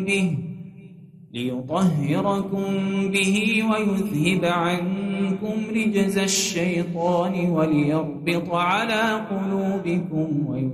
به ويذهب عنكم رجز الشيطان وليربط على قلوبكم